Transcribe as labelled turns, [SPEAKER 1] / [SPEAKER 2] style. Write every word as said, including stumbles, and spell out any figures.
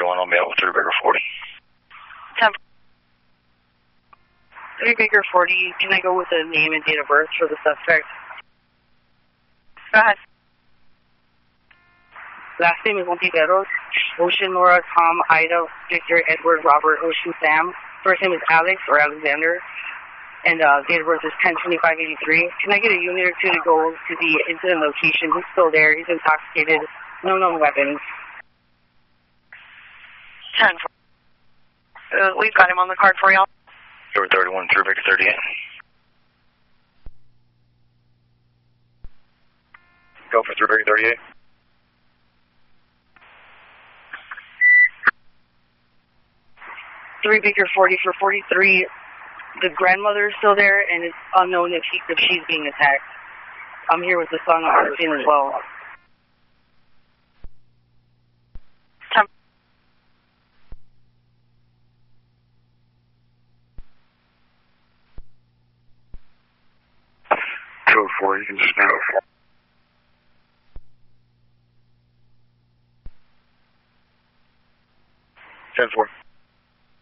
[SPEAKER 1] thirty-one on mail with three Baker forty.
[SPEAKER 2] ten.
[SPEAKER 3] three Baker forty, can I go with the name and date of birth for the suspect?
[SPEAKER 2] Go ahead.
[SPEAKER 3] Last name is Montiveros. Ocean, Laura, Tom, Ida, Victor, Edward, Robert, Ocean, Sam. First name is Alex or Alexander. And uh, date of birth is ten twenty-five eighty-three. Can I get a unit or two to go to the incident location? He's still there. He's intoxicated. No known weapons.
[SPEAKER 2] ten. Uh, we've got him on the card for y'all.
[SPEAKER 1] Over thirty-one, three Baker thirty-eight. Go for three Baker thirty-eight.
[SPEAKER 3] three Baker forty for forty-three. The grandmother is still there, and it's unknown if, he, if she's being attacked. I'm here with the son of her as well.
[SPEAKER 2] ten.
[SPEAKER 1] Code four, you can just now. ten four.